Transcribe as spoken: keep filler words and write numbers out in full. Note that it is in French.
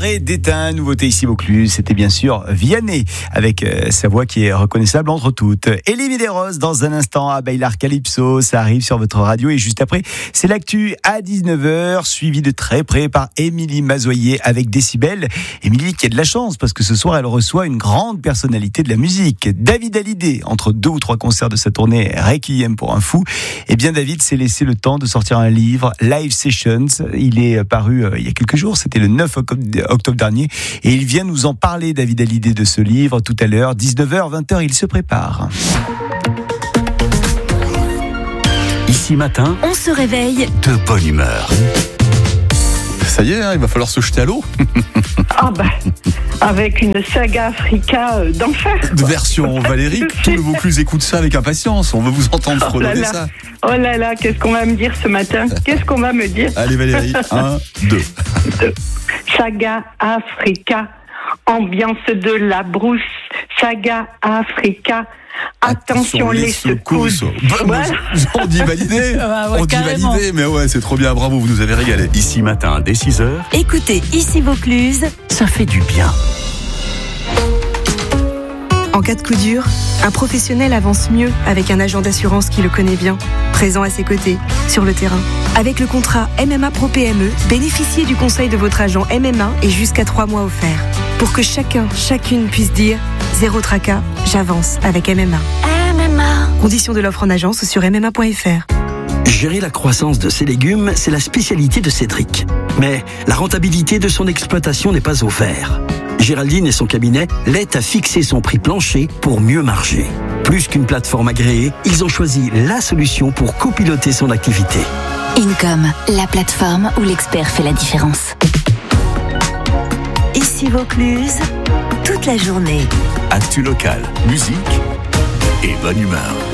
Ambré d'éteint, nouveauté ici Vaucluse. C'était bien sûr Vianney avec euh, sa voix qui est reconnaissable entre toutes. Elie Medeiros dans un instant à Bailar Calypso, ça arrive sur votre radio et juste après, c'est l'actu à dix-neuf heures, suivi de très près par Émilie Mazoyer avec Décibel. Émilie qui a de la chance parce que ce soir elle reçoit une grande personnalité de la musique, David Hallyday, entre deux ou trois concerts de sa tournée Requiem pour un fou. Et bien David s'est laissé le temps de sortir un livre, Live Sessions. Il est paru euh, il y a quelques jours, c'était le neuf octobre dernier, et il vient nous en parler, David Hallyday, de ce livre tout à l'heure. dix-neuf heures, vingt heures, il se prépare. Ici matin, on se réveille de bonne humeur. Ça y est, hein, il va falloir se jeter à l'eau. Ah bah, avec une saga Africa euh, d'enfer. De version Valérie, tout le Vaucluse écoute ça avec impatience. On veut vous entendre fredonner oh là là. ça. Oh là là, qu'est-ce qu'on va me dire ce matin? Qu'est-ce qu'on va me dire? Allez Valérie, un, deux. Saga Africa, ambiance de la brousse. Saga Africa. Attention, Attention les secousses. secousses. Bah, voilà. On dit validé. Ah ouais, on dit carrément. validé. Mais ouais, c'est trop bien. Bravo, vous nous avez régalé. Ici matin, dès six heures, Écoutez Ici Vaucluse, ça fait du bien. En cas de coup dur, un professionnel avance mieux avec un agent d'assurance qui le connaît bien, présent à ses côtés, sur le terrain. Avec le contrat M M A Pro P M E, bénéficiez du conseil de votre agent M M A et jusqu'à trois mois offerts. Pour que chacun, chacune puisse dire « Zéro tracas, j'avance avec M M A ». M M A. Conditions de l'offre en agence sur m m a point f r. Gérer la croissance de ses légumes, c'est la spécialité de Cédric. Mais la rentabilité de son exploitation n'est pas au vert. Géraldine et son cabinet l'aident à fixer son prix plancher pour mieux marger. Plus qu'une plateforme agréée, ils ont choisi la solution pour copiloter son activité. Income, la plateforme où l'expert fait la différence. Ici Vaucluse, toute la journée. Actu local, musique et bonne humeur.